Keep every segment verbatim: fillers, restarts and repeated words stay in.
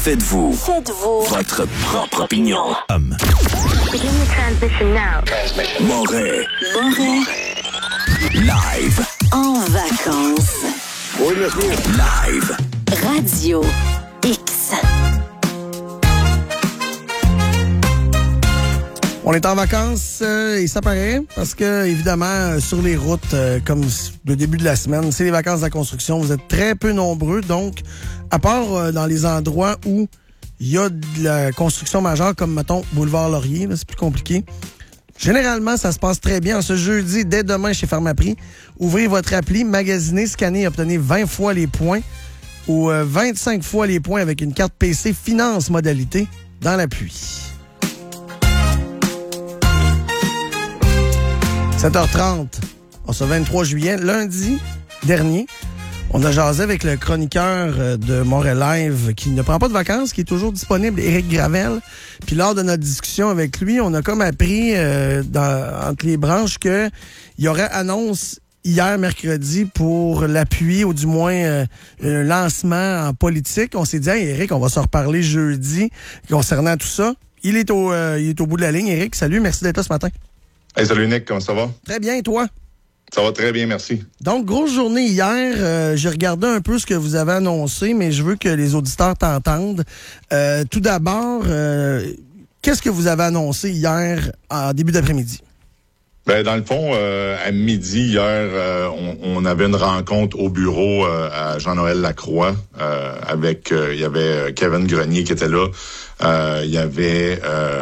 Faites-vous. Faites-vous. Votre propre opinion. Homme. Begin the transmission now. Moret. Moret. Live. En vacances. Oui, monsieur. Live. Radio X. On est en vacances euh, et ça paraît parce que, évidemment, euh, sur les routes, euh, comme le début de la semaine, c'est les vacances de la construction. Vous êtes très peu nombreux. Donc, à part euh, dans les endroits où il y a de la construction majeure, comme, mettons, Boulevard Laurier, là, c'est plus compliqué. Généralement, ça se passe très bien. Ce jeudi, dès demain, chez Pharmaprix, ouvrez votre appli, magasinez, scannez et obtenez vingt fois les points ou euh, vingt-cinq fois les points avec une carte P C Finance Modalité dans l'appui. sept heures trente, on ce vingt-trois juillet, lundi dernier, on a jasé avec le chroniqueur de Montréal Live qui ne prend pas de vacances, qui est toujours disponible, Éric Gravel. Puis lors de notre discussion avec lui, on a comme appris euh, dans, entre les branches qu'il y aurait annonce hier, mercredi, pour l'appui ou du moins euh, un lancement en politique. On s'est dit, hey, Éric, on va se reparler jeudi concernant tout ça. Il est au, euh, il est au bout de la ligne. Éric, salut, merci d'être là ce matin. Hey, salut Nick, comment ça va? Très bien, et toi? Ça va très bien, merci. Donc, grosse journée hier. Euh, j'ai regardé un peu ce que vous avez annoncé, mais je veux que les auditeurs t'entendent. Euh, tout d'abord, euh, qu'est-ce que vous avez annoncé hier en début d'après-midi? Ben, dans le fond, euh, à midi hier, euh, on, on avait une rencontre au bureau euh, à Jean-Noël Lacroix euh, avec, euh, il y avait Kevin Grenier qui était là, euh, il y avait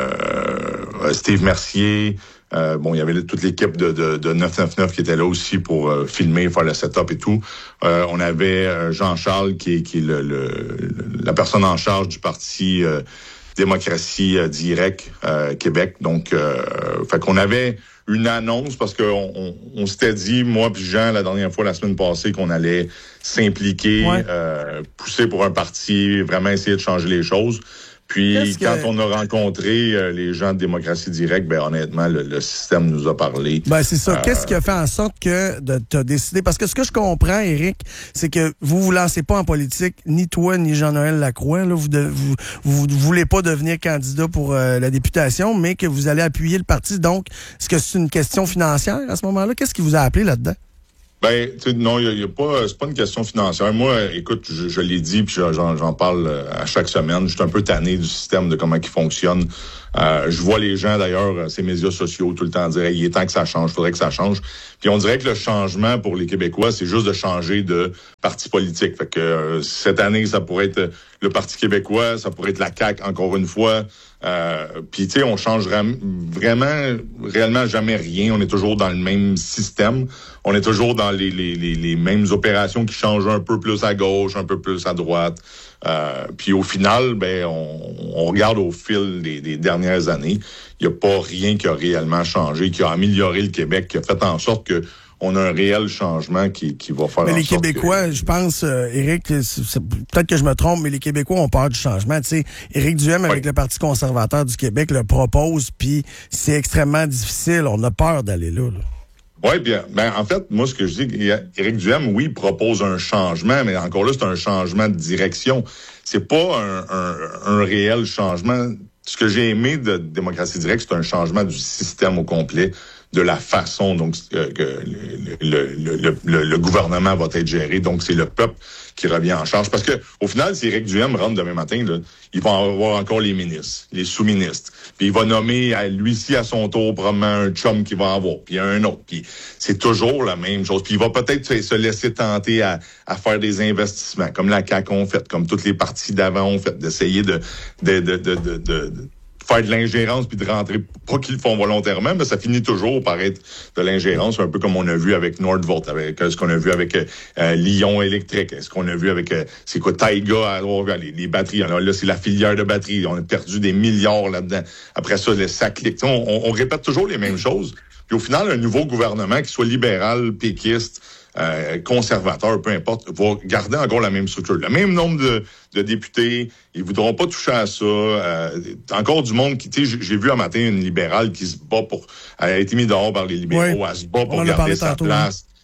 euh, Steve Mercier. Euh, bon, il y avait toute l'équipe de, de, de neuf cent quatre-vingt-neuf qui était là aussi pour euh, filmer, faire le setup et tout. Euh, on avait euh, Jean-Charles qui est, qui est le, le, la personne en charge du parti euh, Démocratie euh, Direct euh, Québec. Donc, euh, fait qu'on avait une annonce parce qu'on on, on s'était dit, moi puis Jean, la dernière fois, la semaine passée, qu'on allait s'impliquer, ouais. euh, pousser pour un parti, vraiment essayer de changer les choses. Puis, Qu'est-ce quand que... on a rencontré euh, les gens de Démocratie Directe, ben honnêtement, le, le système nous a parlé. Ben c'est ça. Euh... Qu'est-ce qui a fait en sorte que de t'as décidé? Parce que ce que je comprends, Éric, c'est que vous vous lancez pas en politique, ni toi, ni Jean-Noël Lacroix. Là, vous, de, vous, vous voulez pas devenir candidat pour euh, la députation, mais que vous allez appuyer le parti. Donc, est-ce que c'est une question financière à ce moment-là? Qu'est-ce qui vous a appelé là-dedans? Ben, tu sais, non, il y, y a pas, c'est pas une question financière. Moi, écoute, je, je l'ai dit, puis j'en, j'en parle à chaque semaine. Je suis un peu tanné du système, de comment il fonctionne. Euh, je vois les gens, d'ailleurs, ces médias sociaux, tout le temps dire, hey, il est temps que ça change, il faudrait que ça change. Puis on dirait que le changement pour les Québécois, c'est juste de changer de parti politique. Fait que euh, cette année, ça pourrait être le Parti québécois, ça pourrait être la C A Q, encore une fois. Euh, puis tu sais, on change vraiment, réellement jamais rien. On est toujours dans le même système. On est toujours dans les, les, les, les mêmes opérations qui changent un peu plus à gauche, un peu plus à droite. Euh, puis au final, ben on, on regarde au fil des, des dernières années, il n'y a pas rien qui a réellement changé, qui a amélioré le Québec, qui a fait en sorte que on a un réel changement qui, qui va faire mais en les sorte Québécois, que... je pense, euh, Éric, c'est, c'est, peut-être que je me trompe, mais les Québécois ont peur du changement. Tu sais, Éric Duhem, oui. avec le Parti conservateur du Québec, le propose, puis c'est extrêmement difficile. On a peur d'aller là. là. Oui, bien, ben en fait, moi, ce que je dis, Éric Duhem, oui, propose un changement, mais encore là, c'est un changement de direction. C'est pas un, un, un réel changement. Ce que j'ai aimé de Démocratie Directe, c'est un changement du système au complet, de la façon donc euh, que le, le, le, le, le gouvernement va être géré. Donc, c'est le peuple qui revient en charge. Parce que au final, si Éric Duhem rentre demain matin, là, il va avoir encore les ministres, les sous-ministres. Puis il va nommer à lui-ci à son tour probablement un chum qui va avoir, puis un autre. Puis c'est toujours la même chose. Puis il va peut-être se laisser tenter à, à faire des investissements, comme la C A Q ont fait, comme toutes les partis d'avant ont fait, d'essayer de, de, de, de, de, de faire de l'ingérence puis de rentrer, pas qu'ils le font volontairement, mais ça finit toujours par être de l'ingérence, un peu comme on a vu avec Nordvolt, avec ce qu'on a vu avec euh, Lyon Électrique, ce qu'on a vu avec, euh, c'est quoi, Taiga, les, les batteries. Alors là, c'est la filière de batteries. On a perdu des milliards là-dedans. Après ça, le ça clique. On, on, on répète toujours les mêmes choses. Puis au final, un nouveau gouvernement, qui soit libéral, péquiste, Euh, conservateurs, peu importe, va garder encore la même structure. Le même nombre de, de députés, ils voudront pas toucher à ça. Euh, encore du monde qui, tu sais, j'ai vu un matin une libérale qui se bat pour, elle a été mise dehors par les libéraux, oui. Elle se bat pour garder sa tantôt, place.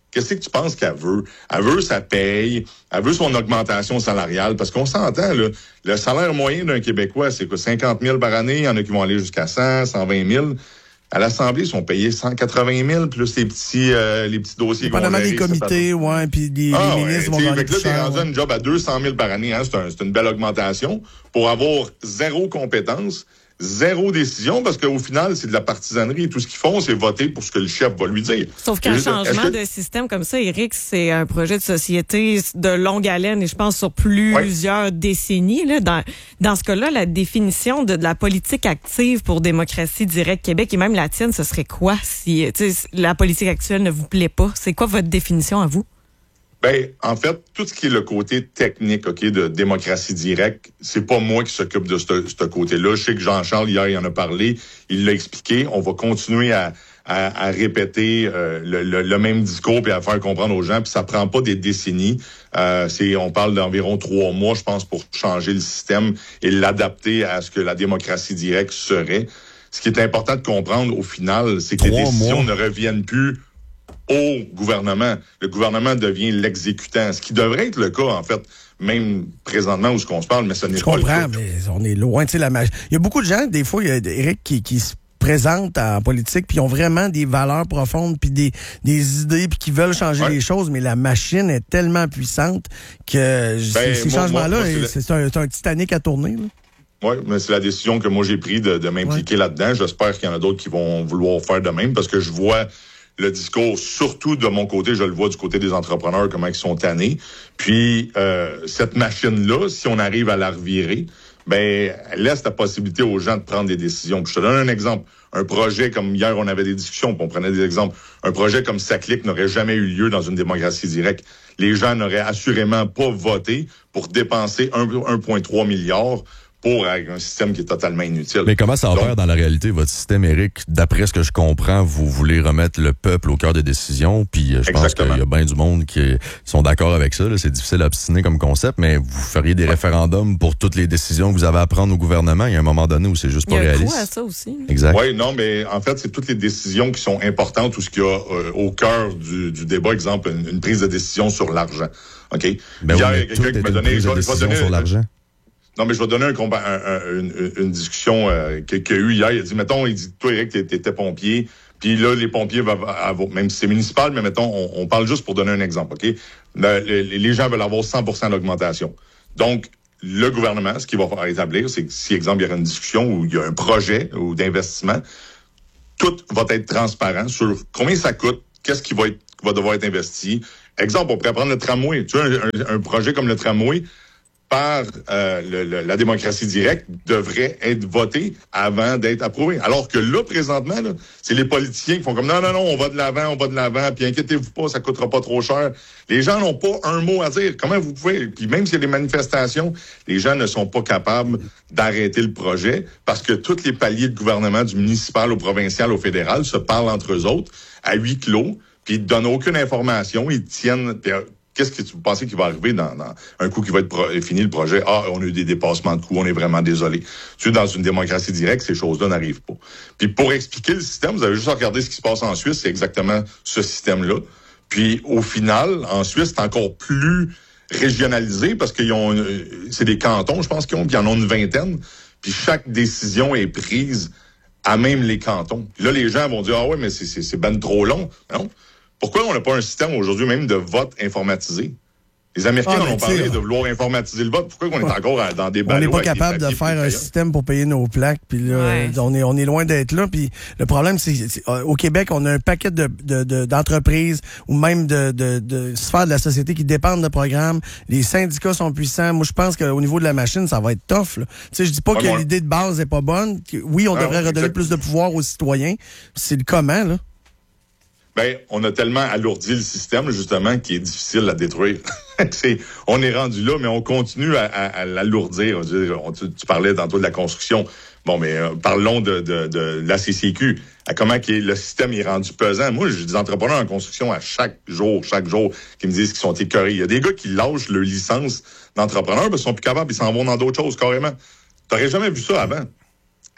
Qu'est-ce que tu penses qu'elle veut? Elle veut sa paye, elle veut son augmentation salariale, parce qu'on s'entend, là, le salaire moyen d'un Québécois, c'est quoi, cinquante mille par année, il y en a qui vont aller jusqu'à cent, cent vingt mille. À l'Assemblée, ils sont payés cent quatre-vingt mille, plus les petits, euh, les petits dossiers. Pendant des comités, ouais, puis des, ah, les ouais, ministres vont gagner fait que là, plus t'es cher, rendu ouais. à une job à deux cent mille par année, hein, c'est, un, c'est une belle augmentation, pour avoir zéro compétence, zéro décision, parce qu'au final, c'est de la partisanerie. Et tout ce qu'ils font, c'est voter pour ce que le chef va lui dire. Sauf qu'un juste, changement que... de système comme ça, Éric, c'est un projet de société de longue haleine et je pense sur plusieurs ouais. décennies. Là. Dans, dans ce cas-là, la définition de, de la politique active pour Démocratie Directe Québec et même la tienne, ce serait quoi si la politique actuelle ne vous plaît pas? C'est quoi votre définition à vous? Ben, en fait, tout ce qui est le côté technique, OK, de démocratie directe, c'est pas moi qui s'occupe de ce, ce côté-là. Je sais que Jean-Charles, hier, il en a parlé, il l'a expliqué. On va continuer à, à, à répéter euh, le, le, le même discours puis à faire comprendre aux gens. Puis ça prend pas des décennies. Euh, c'est, on parle d'environ trois mois, je pense, pour changer le système et l'adapter à ce que la démocratie directe serait. Ce qui est important de comprendre, au final, c'est que les décisions mois. ne reviennent plus au gouvernement. Le gouvernement devient l'exécutant, ce qui devrait être le cas, en fait, même présentement où ce qu'on se parle, mais ce n'est Je pas le cas. comprends, mais on est loin. Tu sais, la mag... Il y a beaucoup de gens, des fois, il y a Éric, qui, qui se présentent en politique, puis ils ont vraiment des valeurs profondes, puis des, des idées, puis qui veulent changer ouais. les choses, mais la machine est tellement puissante que ben, ces, ces moi, changements-là, moi, moi, c'est, c'est, un, c'est un Titanic à tourner, là. Oui, mais c'est la décision que moi j'ai prise de, de m'impliquer ouais. là-dedans. J'espère qu'il y en a d'autres qui vont vouloir faire de même, parce que je vois le discours, surtout de mon côté, je le vois du côté des entrepreneurs, comment ils sont tannés. Puis, euh, cette machine-là, si on arrive à la revirer, ben, elle laisse la possibilité aux gens de prendre des décisions. Puis je te donne un exemple. Un projet comme hier, on avait des discussions, puis on prenait des exemples. Un projet comme SACLIC n'aurait jamais eu lieu dans une démocratie directe. Les gens n'auraient assurément pas voté pour dépenser un virgule trois milliard pour un système qui est totalement inutile. Mais comment ça opère dans la réalité, votre système, Éric? D'après ce que je comprends, vous voulez remettre le peuple au cœur des décisions, puis je Exactement. pense qu'il y a bien du monde qui sont d'accord avec ça. Là. C'est difficile à obstiner comme concept, mais vous feriez des ouais. référendums pour toutes les décisions que vous avez à prendre au gouvernement. Il y a un moment donné où c'est juste pas réaliste. Il y a un réaliste. À ça aussi. Exact. Oui, non, mais en fait, c'est toutes les décisions qui sont importantes ou ce qu'il y a euh, au cœur du, du débat. Exemple, une, une prise de décision sur l'argent. OK? Ben il y a oui, quelqu'un qui m'a donné... Prise de décision donner, sur l'argent. Non, mais je vais donner un combat, un, un, une, une discussion euh, qu'il y a eu hier. Il a dit, mettons, il dit, toi, Éric, t'étais pompier, puis là, les pompiers, va, va, même si c'est municipal, mais mettons, on, on parle juste pour donner un exemple, OK? Le, le, les gens veulent avoir cent pour cent d'augmentation. Donc, le gouvernement, ce qu'il va faire établir, c'est que si, exemple, il y aura une discussion où il y a un projet ou d'investissement, tout va être transparent sur combien ça coûte, qu'est-ce qui va, être, va devoir être investi. Exemple, on pourrait prendre le tramway. Tu vois, un, un, un projet comme le tramway, par euh, le, le, la démocratie directe, devrait être voté avant d'être approuvé. Alors que là, présentement, là, c'est les politiciens qui font comme « Non, non, non, on va de l'avant, on va de l'avant, puis inquiétez-vous pas, ça coûtera pas trop cher. » Les gens n'ont pas un mot à dire. Comment vous pouvez... Puis même s'il y a des manifestations, les gens ne sont pas capables d'arrêter le projet parce que tous les paliers de gouvernement, du municipal au provincial au fédéral, se parlent entre eux autres à huis clos, puis ils ne donnent aucune information, ils tiennent... Qu'est-ce que vous pensez qui va arriver dans, dans un coup qui va être pro- fini le projet? Ah, on a eu des dépassements de coûts, on est vraiment désolé. Tu sais, dans une démocratie directe, ces choses-là n'arrivent pas. Puis pour expliquer le système, vous avez juste à regarder ce qui se passe en Suisse, c'est exactement ce système-là. Puis au final, en Suisse, c'est encore plus régionalisé parce qu'ils ont, c'est des cantons, je pense qu'ils ont, puis ils en ont une vingtaine. Puis chaque décision est prise à même les cantons. Puis là, les gens vont dire, ah ouais, mais c'est, c'est, c'est ben trop long. Non. Pourquoi on n'a pas un système aujourd'hui même de vote informatisé? Les Américains ah, en ont parlé de vouloir informatiser le vote. Pourquoi on est encore dans des ballots? On n'est pas capable de faire un système pour payer nos plaques. Puis là, ouais. on est on est loin d'être là. Puis le problème, c'est, c'est au Québec, on a un paquet de, de, de d'entreprises ou même de, de, de sphères de la société qui dépendent de programmes. Les syndicats sont puissants. Moi, je pense qu'au niveau de la machine, ça va être tough. Tu sais, je dis pas ouais, que bon, l'idée de base est pas bonne. Oui, on ah, devrait redonner exactement. plus de pouvoir aux citoyens. C'est le comment, là. Ben, on a tellement alourdi le système, justement, qui est difficile à détruire. c'est, on est rendu là, mais on continue à, à, à l'alourdir. On, tu, tu parlais tantôt de la construction. Bon, mais euh, parlons de, de, de la C C Q. À comment qui est, le système est rendu pesant. Moi, j'ai des entrepreneurs en construction à chaque jour, chaque jour, qui me disent qu'ils sont écœurés. Il y a des gars qui lâchent leur licence d'entrepreneur parce qu'ils sont plus capables, ils s'en vont dans d'autres choses, carrément. T'aurais jamais vu ça avant.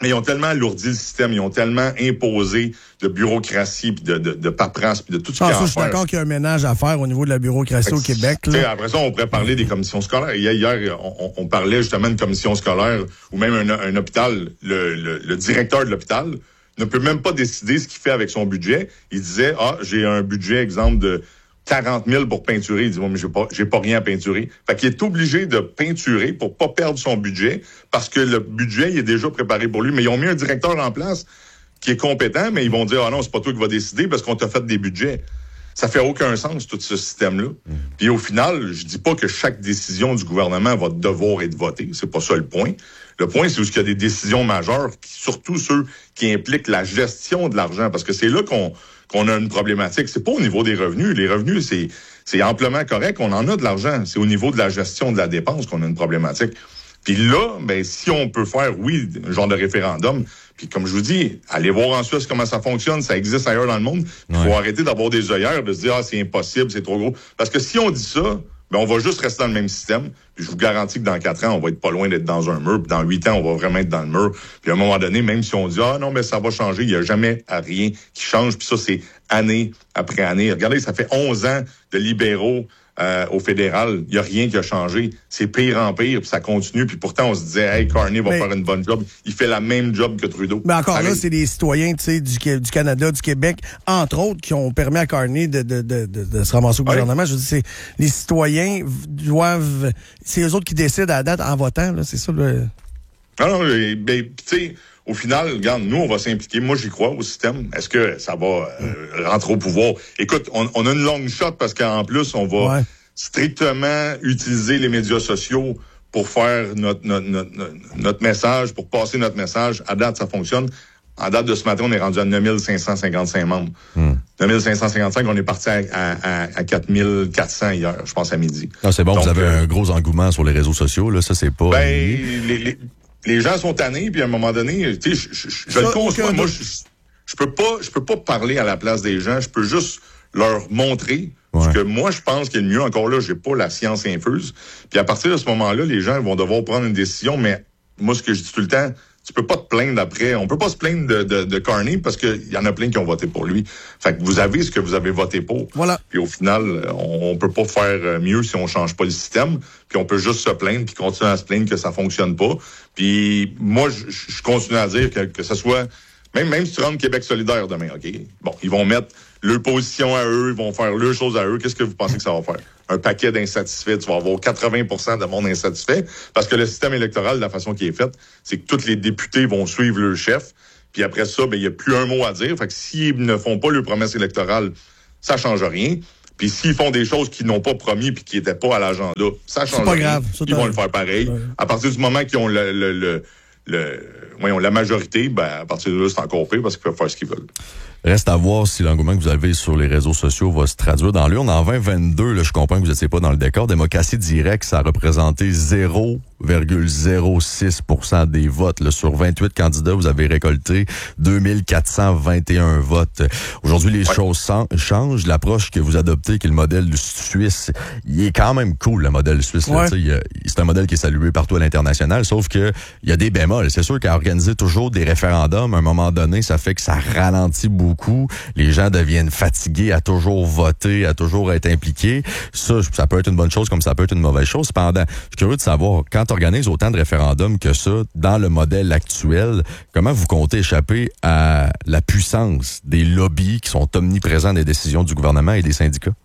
Mais ils ont tellement alourdi le système, ils ont tellement imposé de bureaucratie, puis de, de, de paperasse, puis de tout ce ah, qu'il y a ça, à je suis faire. d'accord qu'il y a un ménage à faire au niveau de la bureaucratie au Québec. Là. Après ça, on pourrait parler des commissions scolaires. Hier, hier on, on parlait justement d'une commission scolaire ou même un, un hôpital. Le, le, le directeur de l'hôpital ne peut même pas décider ce qu'il fait avec son budget. Il disait, ah, j'ai un budget, exemple, de quarante mille pour peinturer. Il dit, moi, mais j'ai pas, j'ai pas rien à peinturer. Fait qu'il est obligé de peinturer pour pas perdre son budget parce que le budget, il est déjà préparé pour lui. Mais ils ont mis un directeur en place qui est compétent, mais ils vont dire, ah non, c'est pas toi qui vas décider parce qu'on t'a fait des budgets. Ça fait aucun sens, tout ce système-là. Mmh. Puis au final, je dis pas que chaque décision du gouvernement va devoir être votée. C'est pas ça le point. Le point, c'est où il y a des décisions majeures, qui, surtout ceux qui impliquent la gestion de l'argent, parce que c'est là qu'on qu'on a une problématique. C'est pas au niveau des revenus. Les revenus, c'est c'est amplement correct. On en a de l'argent. C'est au niveau de la gestion de la dépense qu'on a une problématique. Puis là, ben si on peut faire, oui, un genre de référendum, puis comme je vous dis, allez voir en Suisse comment ça fonctionne, ça existe ailleurs dans le monde. Il faut ouais. arrêter d'avoir des œillères, de se dire, ah, c'est impossible, c'est trop gros. Parce que si on dit ça, ben on va juste rester dans le même système. Puis je vous garantis que dans quatre ans, on va être pas loin d'être dans un mur. Puis dans huit ans, on va vraiment être dans le mur. Puis à un moment donné, même si on dit, ah non, mais ça va changer, il n'y a jamais rien qui change. Puis ça, c'est année après année. Regardez, ça fait onze ans de libéraux euh, au fédéral. Il n'y a rien qui a changé. C'est pire en pire, puis ça continue. Puis pourtant, on se disait, hey, Carney va mais, faire une bonne job. Il fait la même job que Trudeau. Mais encore Arrête. Là, c'est des citoyens, tu sais, du, du Canada, du Québec, entre autres, qui ont permis à Carney de, de, de, de, de se ramasser au ouais. gouvernement. Je veux dire, c'est, les citoyens doivent... C'est eux autres qui décident à la date en votant, là. C'est ça, le... Non, non, ben, tu sais... Au final, regarde, nous, on va s'impliquer. Moi, j'y crois au système. Est-ce que ça va euh, rentrer au pouvoir? Écoute, on, on a une longue shot parce qu'en plus, on va ouais. strictement utiliser les médias sociaux pour faire notre, notre, notre, notre message, pour passer notre message. À date, ça fonctionne. En date de ce matin, on est rendu à neuf mille cinq cent cinquante-cinq membres. Hmm. neuf mille cinq cent cinquante-cinq, on est parti à, à, à quatre mille quatre cents hier, je pense, à midi. Non, c'est bon, Donc, vous avez euh, un gros engouement sur les réseaux sociaux, là. Ça, c'est pas... Ben, les... les Les gens sont tannés, puis à un moment donné, tu sais, je, je, je, je le conçois. Moi, je, je peux pas, je peux pas parler à la place des gens. Je peux juste leur montrer ouais. ce que moi je pense qu'il est le mieux. Encore là, j'ai pas la science infuse. Puis à partir de ce moment-là, les gens vont devoir prendre une décision. Mais moi, ce que je dis tout le temps, tu peux pas te plaindre après. On peut pas se plaindre de, de, de Carney parce qu'il y en a plein qui ont voté pour lui. Fait que vous avez ce que vous avez voté pour. Voilà. Puis au final, on, on peut pas faire mieux si on change pas le système. Puis on peut juste se plaindre puis continuer à se plaindre que ça fonctionne pas. Puis moi, je, je continue à dire que, que ce soit... Même, même si tu rentres Québec solidaire demain, OK? Bon, ils vont mettre leur position à eux, ils vont faire leurs choses à eux. Qu'est-ce que vous pensez que ça va faire? Un paquet d'insatisfaits. Tu vas avoir quatre-vingts pour cent de monde insatisfait parce que le système électoral, de la façon qu'il est fait, c'est que tous les députés vont suivre leur chef. Puis après ça, ben il n'y a plus un mot à dire. Fait que s'ils ne font pas leur promesse électorale, ça change rien. Puis s'ils font des choses qu'ils n'ont pas promis puis qui n'étaient pas à l'agenda, ça change c'est pas rien. Grave. Ça, ils vont le faire pareil. Ouais. À partir du moment qu'ils ont le... le, le Le, voyons, la majorité, ben, à partir de là, c'est encore pire parce qu'ils peuvent faire ce qu'ils veulent. Reste à voir si l'engouement que vous avez sur les réseaux sociaux va se traduire dans l'urne. En vingt vingt-deux, là, je comprends que vous n'étiez pas dans le décor. Démocratie directe, ça a représenté zéro virgule zéro six pour cent des votes. Là, sur vingt-huit candidats, vous avez récolté deux mille quatre cent vingt et un votes. Aujourd'hui, les ouais. choses changent. L'approche que vous adoptez, qui est le modèle suisse, il est quand même cool, le modèle suisse. Là, ouais. il, c'est un modèle qui est salué partout à l'international, sauf que il y a des bémols. C'est sûr qu'à organiser toujours des référendums, à un moment donné, ça fait que ça ralentit beaucoup. Les gens deviennent fatigués à toujours voter, à toujours être impliqués. Ça, ça peut être une bonne chose comme ça peut être une mauvaise chose. Cependant, je suis curieux de savoir, quand on organise autant de référendums que ça, dans le modèle actuel, comment vous comptez échapper à la puissance des lobbies qui sont omniprésents des décisions du gouvernement et des syndicats?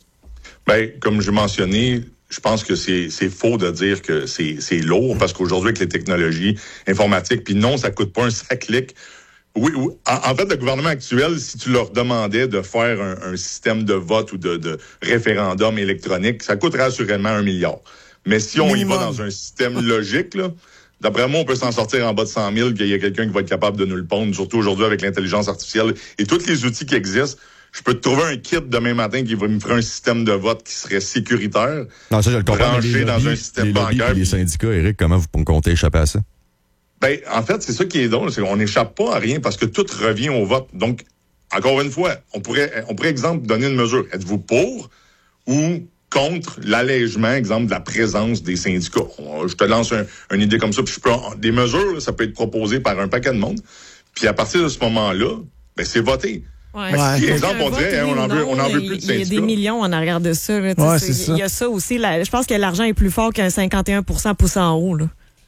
Ben, comme j'ai mentionné, je pense que c'est, c'est faux de dire que c'est, c'est lourd parce qu'aujourd'hui, avec les technologies informatiques, puis non, ça coûte pas un sac clic. Oui, oui. En, en fait, le gouvernement actuel, si tu leur demandais de faire un, un système de vote ou de, de référendum électronique, ça coûterait assurément un milliard. Mais si on Minimum. y va dans un système logique, là, d'après moi, on peut s'en sortir en bas de cent mille, qu'il y a quelqu'un qui va être capable de nous le pondre, surtout aujourd'hui avec l'intelligence artificielle et tous les outils qui existent. Je peux te trouver un kit demain matin qui va me faire un système de vote qui serait sécuritaire. Non, ça, je le comprends. Branché dans un système les bancaire. Les syndicats, Éric, comment vous comptez échapper à ça? Ben, en fait, c'est ça qui est drôle, c'est qu'on n'échappe pas à rien parce que tout revient au vote. Donc, encore une fois, on pourrait, on pourrait, exemple, donner une mesure. Êtes-vous pour ou contre l'allègement, exemple, de la présence des syndicats. Je te lance un, une idée comme ça, puis je peux, des mesures, là, ça peut être proposé par un paquet de monde. Puis à partir de ce moment-là, ben c'est voté. Ouais. Ben, si, Ouais. exemple, on dirait, hein, on en veut, on en veut plus de syndicats. Il y a des millions en arrière de ça. Là, ouais, c'est, c'est ça. Il y a ça aussi. Là, je pense que l'argent est plus fort qu'un cinquante et un pour cent poussé en haut. Là.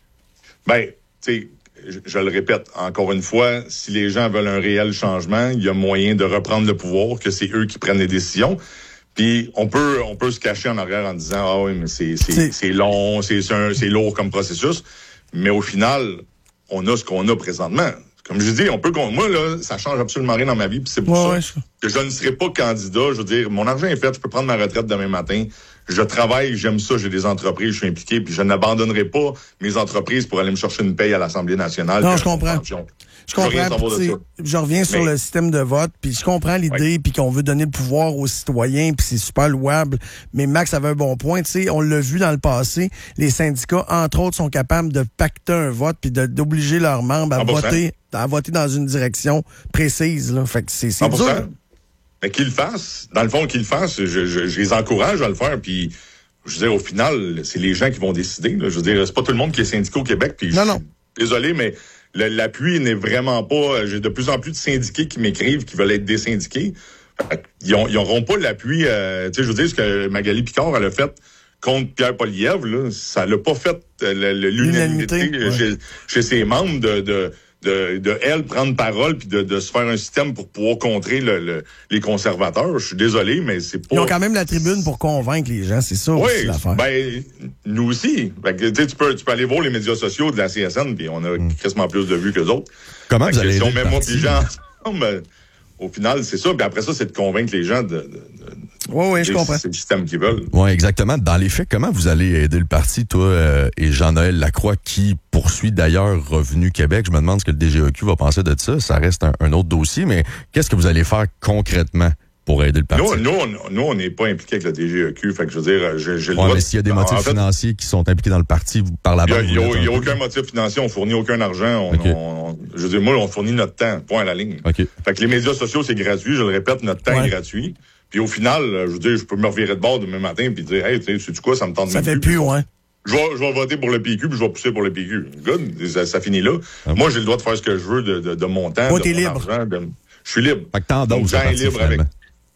Ben, tu sais, je, je le répète encore une fois, si les gens veulent un réel changement, il y a moyen de reprendre le pouvoir, que c'est eux qui prennent les décisions. Puis on peut on peut se cacher en arrière en disant ah oui mais c'est c'est c'est, c'est long, c'est c'est, un, c'est lourd comme processus, mais au final on a ce qu'on a présentement. Comme je dis, on peut moi là ça change absolument rien dans ma vie, puis c'est pour ouais, ça ouais, que je ne serai pas candidat. Je veux dire, mon argent est fait, je peux prendre ma retraite demain matin. Je travaille, j'aime ça, j'ai des entreprises, je suis impliqué, puis je n'abandonnerai pas mes entreprises pour aller me chercher une paye à l'Assemblée nationale. Non, je comprends. Je comprends. Je reviens sur mais, le système de vote, puis je comprends l'idée, puis qu'on veut donner le pouvoir aux citoyens, puis c'est super louable. Mais Max avait un bon point, tu sais, on l'a vu dans le passé, les syndicats, entre autres, sont capables de pacter un vote, puis de, d'obliger leurs membres à cent pour cent. voter, à voter dans une direction précise. Là. Fait que c'est, c'est dur. Mais qu'ils le fassent, dans le fond, qu'ils le fassent, je, je, je les encourage à le faire, puis je veux dire, au final, c'est les gens qui vont décider. Là. Je veux dire, c'est pas tout le monde qui est syndicat au Québec, puis non, non. Désolé, mais le, l'appui n'est vraiment pas... J'ai de plus en plus de syndiqués qui m'écrivent, qui veulent être désyndiqués. Ils n'auront pas l'appui... Euh, tu sais, je veux dire, ce que Magali Picard, elle a fait contre Pierre Poilievre, là, ça l'a pas fait euh, l'unanimité, l'unanimité ouais. chez, chez ses membres de... de De, de elle prendre parole puis de, de se faire un système pour pouvoir contrer le, le, les conservateurs. Je suis désolé, mais c'est pas... Ils ont quand même la tribune pour convaincre les gens, c'est ça oui, aussi l'affaire. Ben, nous aussi. Fait que, tu peux, tu peux aller voir les médias sociaux de la C S N puis on a mm. quasiment plus de vues que les autres. Comment fait vous allez si on met moi puis les gens ensemble, au final, c'est ça. Puis après ça, c'est de convaincre les gens de... de, de Oui, oui, je comprends. C'est le système qu'ils veulent. Oui, exactement. Dans les faits, comment vous allez aider le parti, toi euh, et Jean-Noël Lacroix, qui poursuit d'ailleurs Revenu Québec? Je me demande ce que le D G E Q va penser de ça. Ça reste un, un autre dossier, mais qu'est-ce que vous allez faire concrètement pour aider le parti? Nous, nous, on, nous, on n'est pas impliqués avec le D G E Q. Fait que je veux dire, j'ai, j'ai le ouais, droit... mais s'il y a des motifs en financiers fait, qui sont impliqués dans le parti, par la banque... Il n'y a, a aucun motif financier. On fournit aucun argent. On, okay. on, on, je veux dire, moi, on fournit notre temps. Point à la ligne. Okay. Fait que les médias sociaux, c'est gratuit. Je le répète, notre temps ouais. est gratuit. Puis au final, je veux dire, je peux me revirer de bord demain matin puis dire, hey, tu sais, sais-tu quoi, ça me tente ça même fait plus. plus ouais. Je vais, je vais voter pour le P Q puis je vais pousser pour le P Q. Good, ça, ça finit là. Ah. Moi, j'ai le droit de faire ce que je veux de, de, de mon temps, oh, de mon libre. argent. De... Je suis libre. Fait que t'en Donc, j'en est libre avec.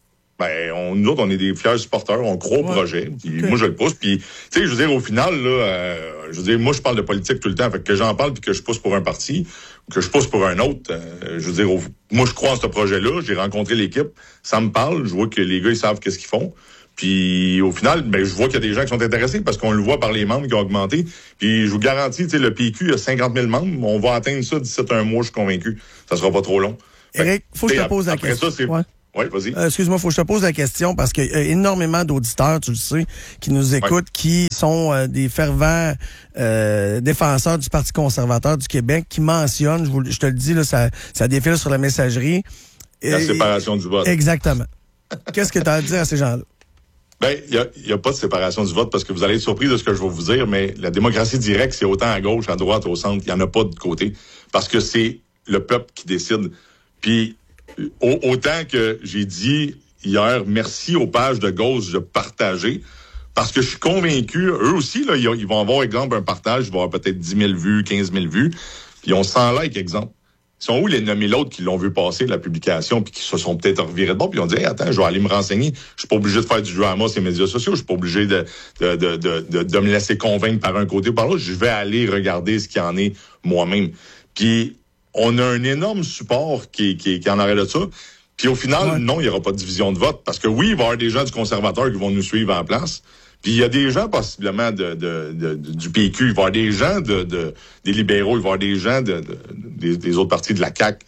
Ben, on, nous autres, on est des fiers supporters, on croit au ouais. projet. Puis okay. moi, je le pousse. Puis, tu sais, je veux dire, au final, là, euh, je veux dire, moi, je parle de politique tout le temps. Fait que j'en parle puis que je pousse pour un parti, que je pousse pour un autre. Euh, je veux dire, au, moi, je crois en ce projet-là. J'ai rencontré l'équipe. Ça me parle. Je vois que les gars, ils savent qu'est-ce qu'ils font. Puis, au final, ben, je vois qu'il y a des gens qui sont intéressés parce qu'on le voit par les membres qui ont augmenté. Puis, je vous garantis, tu sais, le P Q a cinquante mille membres. On va atteindre ça d'ici un mois, je suis convaincu. Ça sera pas trop long. Éric, faut que je te pose la après question. Ça, c'est... Ouais. Oui, vas-y. Euh, excuse-moi, faut que je te pose la question parce qu'il y a énormément d'auditeurs, tu le sais, qui nous écoutent, ouais. qui sont euh, des fervents euh, défenseurs du Parti conservateur du Québec, qui mentionnent, je, vous, je te le dis, là, ça, ça défile sur la messagerie. La et, séparation du vote. Exactement. Qu'est-ce que tu as à dire à ces gens-là? Ben, il y a, y a pas de séparation du vote parce que vous allez être surpris de ce que je vais vous dire, mais la démocratie directe, c'est autant à gauche, à droite, au centre, il n'y en a pas de côté. Parce que c'est le peuple qui décide. Puis, autant que j'ai dit hier, merci aux pages de gauche de partager, parce que je suis convaincu, eux aussi, là, ils vont avoir, exemple, un partage, ils vont avoir peut-être dix mille vues, quinze mille vues, puis on cent likes, exemple. Ils sont où les nommés l'autre qui l'ont vu passer, la publication, puis qui se sont peut-être revirés de bord, puis ils ont dit, hey, attends, je vais aller me renseigner. Je suis pas obligé de faire du drama sur les médias sociaux, je suis pas obligé de, de, de, de, de, de me laisser convaincre par un côté ou par l'autre. Je vais aller regarder ce qu'il y en est moi-même. Puis, on a un énorme support qui, qui, qui en arrête de ça. Puis au final, ouais. non, il n'y aura pas de division de vote. Parce que oui, il va y avoir des gens du conservateur qui vont nous suivre en place. Puis il y a des gens possiblement de, de, de, de, du P Q. Il va y avoir des gens de, de, des libéraux. Il va y avoir des gens de, de, des, des autres partis de la C A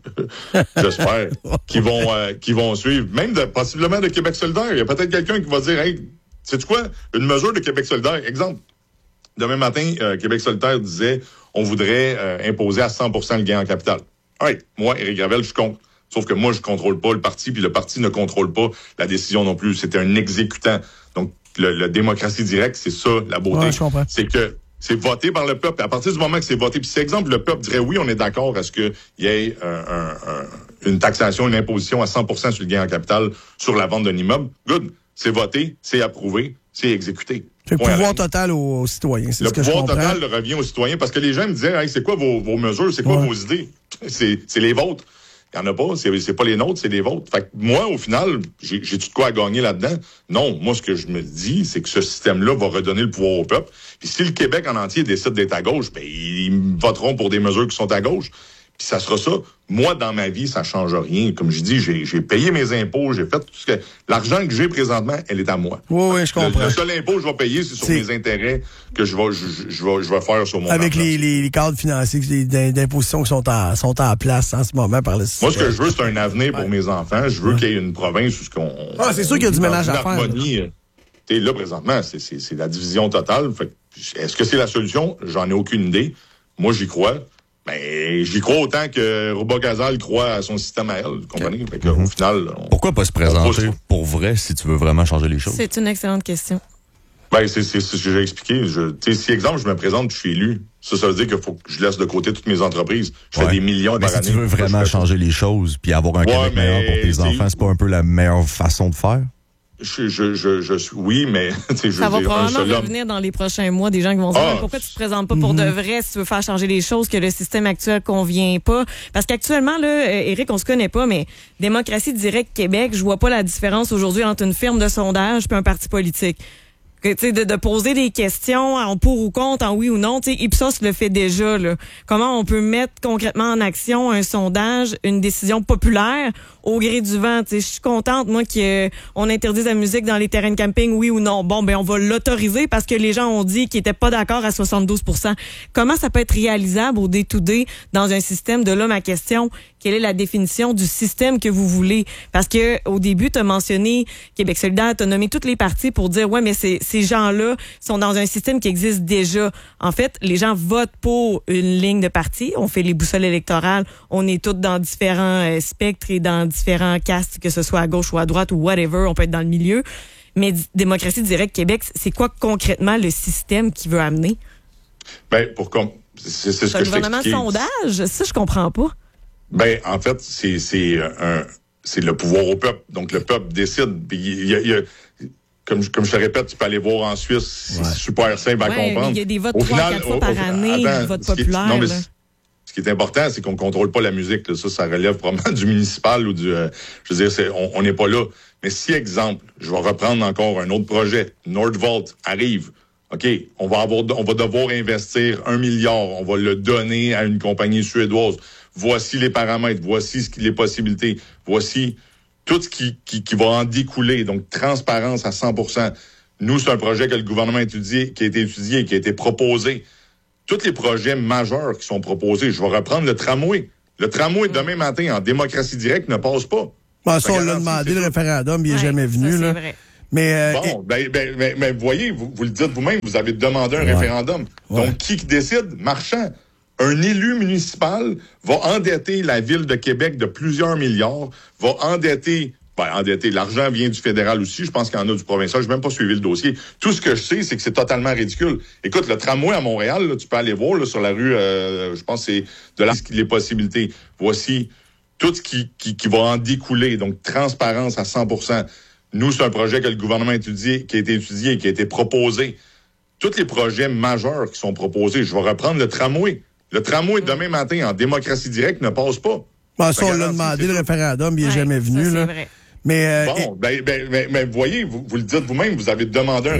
Q, j'espère, qui vont euh, qui vont suivre. Même de, possiblement de Québec solidaire. Il y a peut-être quelqu'un qui va dire, hey, sais-tu quoi? Une mesure de Québec solidaire. Exemple, demain matin, euh, Québec solidaire disait... on voudrait euh, imposer à cent pour cent le gain en capital. Right. Moi, Éric Gravel, je compte. Sauf que moi, je contrôle pas le parti, puis le parti ne contrôle pas la décision non plus. C'était un exécutant. Donc, le, la démocratie directe, c'est ça, la beauté. Ouais, je comprends. C'est que c'est voté par le peuple. À partir du moment que c'est voté, puis si, exemple, le peuple dirait oui, on est d'accord à ce qu'il y ait un, un, un, une taxation, une imposition à cent pour cent sur le gain en capital sur la vente d'un immeuble, good. c'est voté, c'est approuvé, c'est exécuté. C'est le pouvoir total aux, aux citoyens, c'est le ce que je comprends. Le pouvoir total revient aux citoyens parce que les gens me disaient, hey, c'est quoi vos, vos mesures, c'est quoi ouais. vos idées? C'est, c'est les vôtres. Il n'y en a pas, c'est, c'est pas les nôtres, c'est les vôtres. Fait que moi, au final, j'ai, j'ai tout de quoi à gagner là-dedans? Non, moi, ce que je me dis, c'est que ce système-là va redonner le pouvoir au peuple. Puis si le Québec en entier décide d'être à gauche, ben ils voteront pour des mesures qui sont à gauche. Puis ça sera ça. Moi, dans ma vie, ça change rien. Comme je dis, j'ai, j'ai payé mes impôts, j'ai fait tout ce que... L'argent que j'ai présentement, elle est à moi. Oui, oui, je comprends. Le, le seul impôt que je vais payer, c'est sur c'est... mes intérêts que je vais, je, je, vais, je vais faire sur mon Avec argent. les, les, les cadres financiers les, d'imposition qui sont en, sont en place en ce moment par le système. Moi, ce que je veux, c'est un avenir pour ouais. mes enfants. Je veux ouais. qu'il y ait une province où ce qu'on... Ah, c'est sûr qu'il y a du ménage à faire. T'sais, là, présentement, c'est, c'est, c'est la division totale. Fait, est-ce que c'est la solution? J'en ai aucune idée. Moi, j'y crois. Ben, j'y crois autant que Ruba Gazal croit à son système à elle, vous comprenez? Fait que, mm-hmm. au final, on, pourquoi pas se présenter pour vrai si tu veux vraiment changer les choses? C'est une excellente question. Ben, c'est, c'est, c'est ce que j'ai expliqué. Je, si, exemple, je me présente, je suis élu. Ça, ça veut dire qu'il faut que je laisse de côté toutes mes entreprises. Je ouais. fais des millions mais par si année. Si tu veux vraiment changer les choses puis avoir un ouais, Québec meilleur pour tes enfants, c'est pas un peu la meilleure façon de faire? Je, je, je, je suis, oui, mais, je ça va dire, probablement revenir dans les prochains mois, des gens qui vont se dire, ah, pourquoi tu te présentes pas pour mm-hmm. de vrai si tu veux faire changer les choses, que le système actuel convient pas? Parce qu'actuellement, là, Éric, on se connaît pas, mais Démocratie Directe Québec, je vois pas la différence aujourd'hui entre une firme de sondage puis un parti politique. Que, de, de poser des questions en pour ou contre, en oui ou non. T'sais, Ipsos le fait déjà. Là. Comment on peut mettre concrètement en action un sondage, une décision populaire au gré du vent? Je suis contente, moi, qu'on interdise la musique dans les terrains de camping, oui ou non. Bon, ben on va l'autoriser parce que les gens ont dit qu'ils étaient pas d'accord à soixante-douze pour cent. Comment ça peut être réalisable au day-to-day dans un système? De là, ma question, quelle est la définition du système que vous voulez? Parce que au début, tu as mentionné Québec solidaire, tu as nommé toutes les parties pour dire, ouais, mais c'est ces gens-là sont dans un système qui existe déjà. En fait, les gens votent pour une ligne de parti. On fait les boussoles électorales. On est tous dans différents euh, spectres et dans différents castes, que ce soit à gauche ou à droite ou whatever. On peut être dans le milieu. Mais Démocratie Directe Québec, c'est quoi concrètement le système qui veut amener? Ben, pour comme c'est, c'est ce que je t'expliquais. Le gouvernement sondage, ça, je comprends pas. Ben, en fait, c'est, c'est un, c'est le pouvoir au peuple. Donc, le peuple décide. Il y a, il y a Comme, comme je te répète, tu peux aller voir en Suisse, ouais. c'est super simple à ouais, comprendre. Il y a des votes trois à quatre fois par année, des votes populaires. Non, mais ce qui est important, c'est qu'on ne contrôle pas la musique. Là. Ça, ça relève probablement du municipal ou du... Euh, je veux dire, c'est, on n'est pas là. Mais si, exemple, je vais reprendre encore un autre projet, Nordvolt arrive, OK, on va avoir, on va devoir investir un milliard, on va le donner à une compagnie suédoise. Voici les paramètres, voici ce qui, les possibilités, voici... tout ce qui, qui, qui va en découler, donc transparence à cent pour cent. Nous, c'est un projet que le gouvernement a étudié, qui a été étudié, qui a été proposé. Tous les projets majeurs qui sont proposés, je vais reprendre le tramway. Le tramway, demain matin, en démocratie directe, ne passe pas. Bon, ça, on l'a demandé, le référendum, il n'est ouais, jamais venu. Ça, là. Vrai. Mais, euh, bon, et... ben, ben, ben, ben, vous voyez, vous, vous le dites vous-même, vous avez demandé un ouais. référendum. Ouais. Donc, qui décide? Marchand. Un élu municipal va endetter la ville de Québec de plusieurs milliards, va endetter, ben, endetter, l'argent vient du fédéral aussi, je pense qu'il y en a du provincial, je n'ai même pas suivi le dossier. Tout ce que je sais, c'est que c'est totalement ridicule. Écoute, le tramway à Montréal, là, tu peux aller voir là, sur la rue, euh, je pense que c'est de là les possibilités. Voici tout ce qui, qui, qui va en découler, donc transparence à cent pour cent. Nous, c'est un projet que le gouvernement a étudié, qui a été étudié, qui a été proposé. Tous les projets majeurs qui sont proposés, je vais reprendre le tramway. Le tramway, demain matin, en démocratie directe, ne passe pas. Bon, ça, on l'a demandé, le référendum, il n'est ouais, jamais venu. Ça, là. Vrai. Mais, euh, bon, et... ben, ben, ben, ben, vous voyez, vous, vous le dites vous-même, vous avez demandé un